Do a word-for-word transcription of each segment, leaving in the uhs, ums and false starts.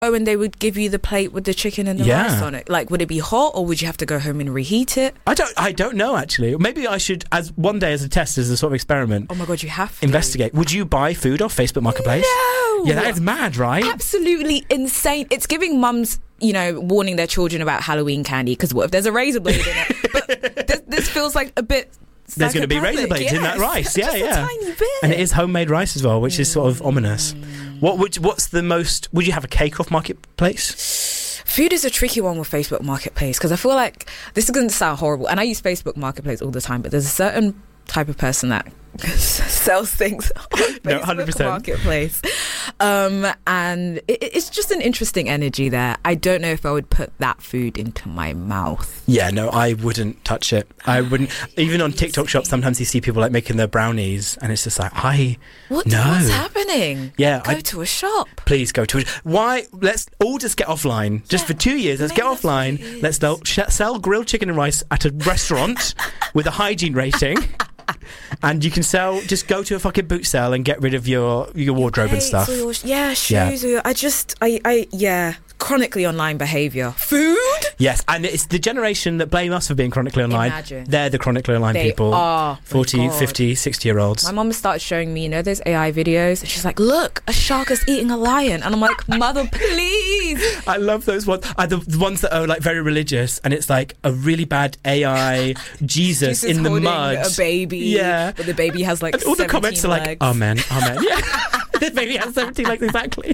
Oh, and they would give you the plate with the chicken and the Yeah. rice on it. Like, would it be hot, or would you have to go home and reheat it? I don't. I don't know actually. Maybe I should, as one day as a test, as a sort of experiment. Oh my god, you have to Investigate. Would you buy food off Facebook Marketplace? No. Yeah, that is mad, right? Absolutely insane. It's giving mums, you know, warning their children about Halloween candy, because what if there's a razor blade in it? But this, this feels like a bit. There's going to be razor blades yes. in that rice. Yeah, Just yeah. a tiny bit. And it is homemade rice as well, which is sort of ominous. What would? What's the most? Would you have a cake off Marketplace? Food is a tricky one with Facebook Marketplace, because I feel like this is going to sound horrible, and I use Facebook Marketplace all the time, but there's a certain type of person that sells things on Facebook No, one hundred percent. Marketplace, um, and it, it's just an interesting energy there. I don't know if I would put that food into my mouth. Yeah, no, I wouldn't touch it. I wouldn't. Even on TikTok shops, sometimes you see people like making their brownies, and it's just like, I What, no. What's happening? Yeah, Go I- to a shop. Please go to it. Why? Let's all just get offline. Just for two years, let's get Maybe that's what offline. it is. Let's sell, sh- sell grilled chicken and rice at a restaurant with a hygiene rating. And you can sell, just go to a fucking boot sale and get rid of your, your wardrobe and Plates stuff. or your- yeah, shoes. Yeah. Or your, I just, I, I, yeah, chronically online behaviour. Food? Yes, and it's the generation that blame us for being chronically online. Imagine. They're the chronically online They people. are. My forty, God. fifty, sixty year olds. My mum started showing me, you know, those A I videos, and she's like, "Look, a shark is eating a lion," and I'm like, "Mother, please." I love those ones. Uh, the, the ones that are like very religious, and it's like a really bad A I Jesus, Jesus in the holding mud. a baby. Yeah. But the baby has like And all the comments are like, legs. amen, amen. Yeah. The baby has seventeen legs, exactly.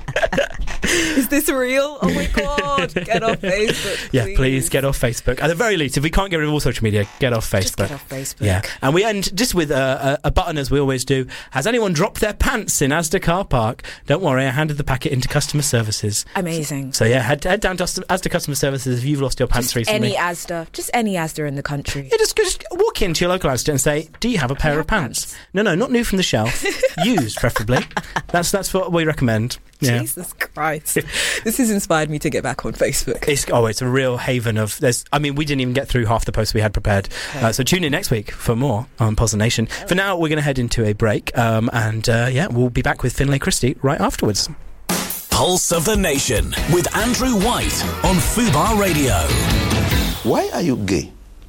Is this real? Oh my god! Get off Facebook. Please. Yeah, please get off Facebook. At the very least, if we can't get rid of all social media, get off Facebook. Just get off Facebook. Yeah, and we end just with a, a, a button, as we always do. Has anyone dropped their pants in Asda car park? Don't worry, I handed the packet into customer services. Amazing. So yeah, head, head down to Asda customer services if you've lost your pants Just recently. any Asda, just any Asda in the country. Yeah, just, just walk into your local Asda and say, do you have a pair you of have pants? pants? No, no, not new from the shelf. Used, preferably. That's that's what we recommend. Yeah. Jesus Christ! This has inspired me to get back on Facebook. It's, oh, it's a real haven of... There's. I mean, we didn't even get through half the posts we had prepared. Okay. Uh, so tune in next week for more on Pulse of Nation. For now, we're going to head into a break. Um, and, uh, yeah, we'll be back with Finlay Christie right afterwards. Pulse of the Nation with Andrew White on Fubar Radio. Why are you gay?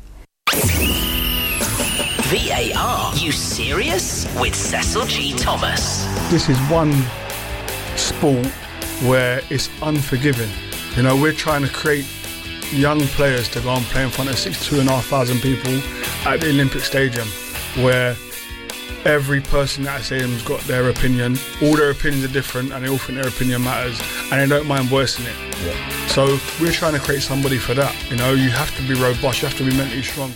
V A R, you serious? With Cecil G. Thomas. This is one sport where it's unforgiving. You know, we're trying to create young players to go and play in front of sixty-two and a half thousand people at the Olympic Stadium, where every person at that stadium's got their opinion. All their opinions are different, and they all think their opinion matters, and they don't mind voicing it. Yeah. So we're trying to create somebody for that. You know, you have to be robust, you have to be mentally strong.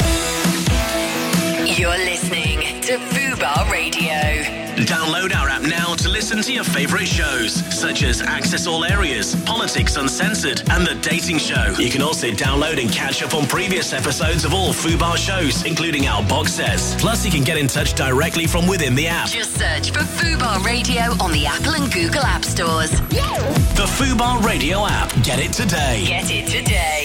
You're listening to Fubar Radio. Download our app now to listen to your favourite shows, such as Access All Areas, Politics Uncensored, and The Dating Show. You can also download and catch up on previous episodes of all Fubar shows, including our box sets. Plus, you can get in touch directly from within the app. Just search for Fubar Radio on the Apple and Google App Stores. The Fubar Radio app. Get it today. Get it today.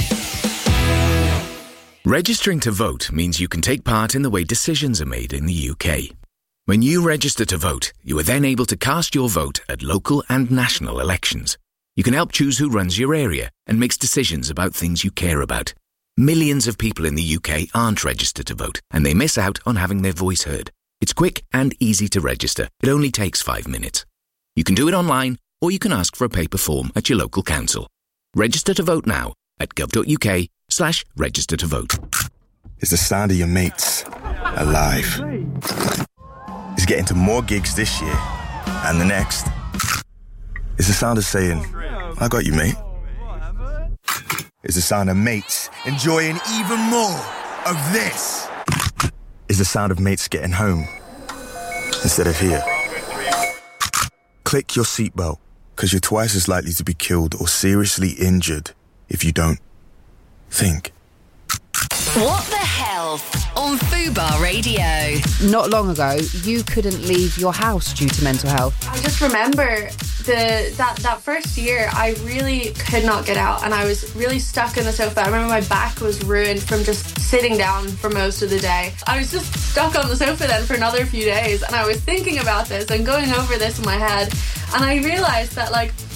Registering to vote means you can take part in the way decisions are made in the U K. When you register to vote, you are then able to cast your vote at local and national elections. You can help choose who runs your area and makes decisions about things you care about. Millions of people in the U K aren't registered to vote, and they miss out on having their voice heard. It's quick and easy to register. It only takes five minutes. You can do it online, or you can ask for a paper form at your local council. Register to vote now at gov.uk slash register to vote. It's the sound of your mates alive. It's getting to more gigs this year and the next. It's the sound of saying, I got you, mate. It's the sound of mates enjoying even more of this. It's the sound of mates getting home instead of here. Click your seatbelt, because you're twice as likely to be killed or seriously injured if you don't think. What the Health on Fubar Radio. Not long ago, you couldn't leave your house due to mental health. I just remember the that, that first year, I really could not get out, and I was really stuck in the sofa. I remember my back was ruined from just sitting down for most of the day. I was just stuck on the sofa then for another few days, and I was thinking about this and going over this in my head, and I realised that, like,